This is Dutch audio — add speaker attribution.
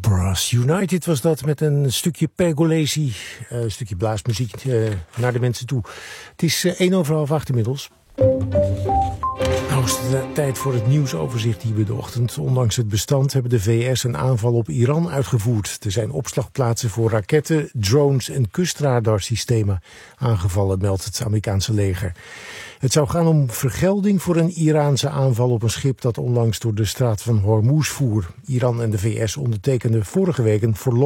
Speaker 1: Brass United was dat, met een stukje pergolesi, een stukje blaasmuziek naar de mensen toe. Het is 7:45 inmiddels. Nou is het tijd voor het nieuwsoverzicht hier bij de ochtend. Ondanks het bestand hebben de VS een aanval op Iran uitgevoerd. Er zijn opslagplaatsen voor raketten, drones en kustradarsystemen aangevallen, meldt het Amerikaanse leger. Het zou gaan om vergelding voor een Iraanse aanval op een schip dat onlangs door de straat van Hormuz voer. Iran en de VS ondertekenden vorige week een